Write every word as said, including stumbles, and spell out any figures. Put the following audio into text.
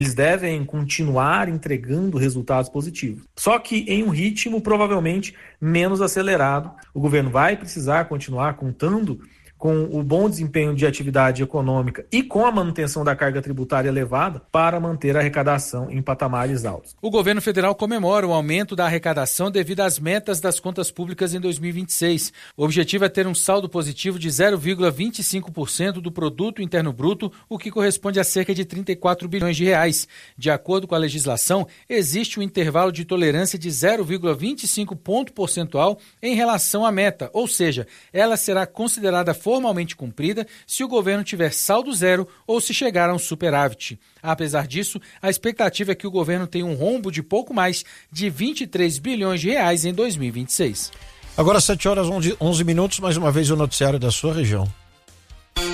Eles devem continuar entregando resultados positivos, só que em um ritmo provavelmente menos acelerado. O governo vai precisar continuar contando com o bom desempenho de atividade econômica e com a manutenção da carga tributária elevada para manter a arrecadação em patamares altos. O governo federal comemora o aumento da arrecadação devido às metas das contas públicas em dois mil e vinte e seis. O objetivo é ter um saldo positivo de zero vírgula vinte e cinco por cento do produto interno bruto, o que corresponde a cerca de trinta e quatro bilhões de reais. De acordo com a legislação, existe um intervalo de tolerância de zero vírgula vinte e cinco ponto percentual em relação à meta, ou seja, ela será considerada formalmente cumprida se o governo tiver saldo zero ou se chegar a um superávit. Apesar disso, a expectativa é que o governo tenha um rombo de pouco mais de vinte e três bilhões de reais em dois mil e vinte e seis. Agora sete horas e onze minutos, mais uma vez o noticiário da sua região.